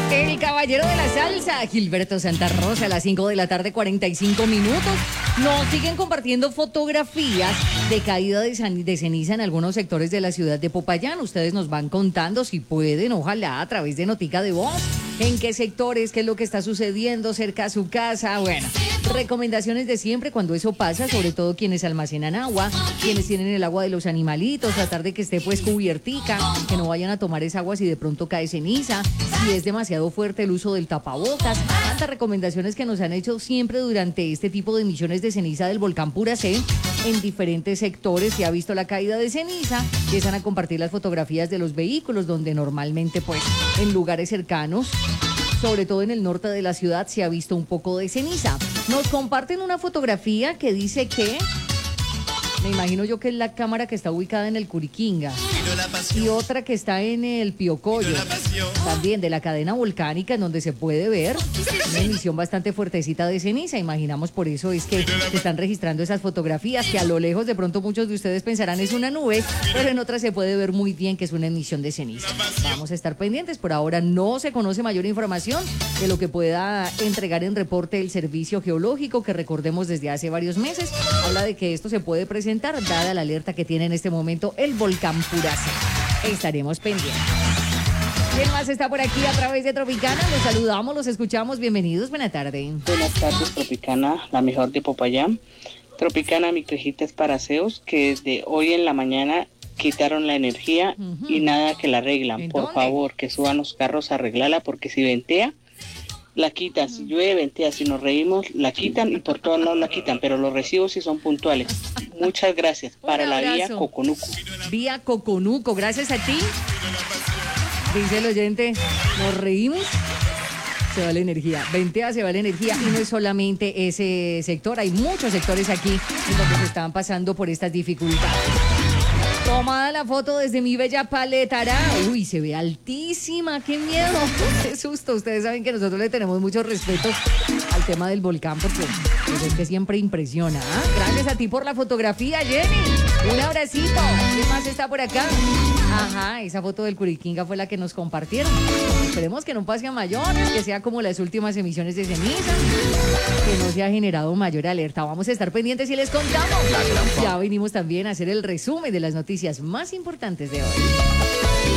El caballero de la salsa, Gilberto Santa Rosa, a las 5 de la tarde, 45 minutos. Nos siguen compartiendo fotografías de caída de ceniza en algunos sectores de la ciudad de Popayán. Ustedes nos van contando, si pueden, ojalá, a través de Notica de Voz, en qué sectores, qué es lo que está sucediendo cerca a su casa. Bueno, recomendaciones de siempre cuando eso pasa, sobre todo quienes almacenan agua, quienes tienen el agua de los animalitos, tratar de que esté pues cubiertica, que no vayan a tomar esa agua si de pronto cae ceniza, si es demasiado fuerte el uso del tapabocas. Tantas recomendaciones que nos han hecho siempre durante este tipo de emisiones de ceniza del volcán Puracé. En diferentes sectores se ha visto la caída de ceniza, empiezan a compartir las fotografías de los vehículos donde normalmente pues en lugares cercanos, sobre todo en el norte de la ciudad, se ha visto un poco de ceniza. Nos comparten una fotografía que dice que, me imagino yo que es la cámara que está ubicada en el Curiquinga, y otra que está en el Piocoyo, también de la cadena volcánica, en donde se puede ver una emisión bastante fuertecita de ceniza. Imaginamos por eso es que se están registrando esas fotografías, que a lo lejos de pronto muchos de ustedes pensarán es una nube, pero en otras se puede ver muy bien que es una emisión de ceniza. Vamos a estar pendientes. Por ahora no se conoce mayor información de lo que pueda entregar en reporte el Servicio Geológico, que recordemos desde hace varios meses habla de que esto se puede presentar dada la alerta que tiene en este momento el volcán Puracé. Estaremos pendientes. ¿Quién más está por aquí a través de Tropicana? Los saludamos, los escuchamos. Bienvenidos, buena tarde. Buenas tardes, Tropicana, la mejor de Popayán. Tropicana, mi quejita es para Zeus, que desde hoy en la mañana quitaron la energía y nada que la arreglan. Por favor, que suban los carros a arreglarla, porque si ventea, la quitan. Si llueve, ventea. Si nos reímos, la quitan, y por todos lados la quitan, pero los recibos sí son puntuales. Muchas gracias. Para la vía Coconuco. Vía Coconuco, gracias a ti. Dice el oyente, nos reímos, se va la energía. Ventea, se va la energía. Y no es solamente ese sector, hay muchos sectores aquí en donde se están pasando por estas dificultades. Tomada la foto desde mi bella Paletará. Uy, se ve altísima, qué miedo, qué susto. Ustedes saben que nosotros le tenemos mucho respeto al tema del volcán, porque pues, es que siempre impresiona. Gracias a ti por la fotografía, Jenny. Un abracito. ¿Quién más está por acá? Ajá, esa foto del Curiquinga fue la que nos compartieron. Esperemos que no pase a mayores, que sea como las últimas emisiones de ceniza, que no se ha generado mayor alerta. Vamos a estar pendientes y les contamos. Ya venimos también a hacer el resumen de las noticias más importantes de hoy.